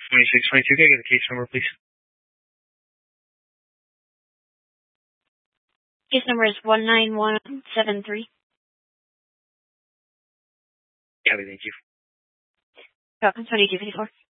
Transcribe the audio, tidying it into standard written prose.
2622. Can I get the case number, please? Case number is 19173. Copy, thank you. Welcome, 2254.